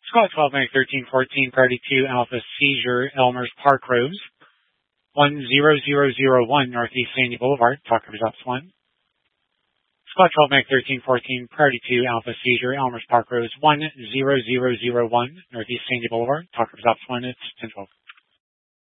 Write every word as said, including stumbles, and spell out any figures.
Squad twelve, Mag thirteen fourteen, Priority two, Alpha Seizure, Elmer's Park Rose, one zero zero zero one, Northeast Sandy Boulevard, Talker Results one. Squad twelve, Mag thirteen fourteen, Priority two, Alpha Seizure, Elmer's Park Rose, one zero zero zero one, Northeast Sandy Boulevard, Talker Results one, it's ten twelve.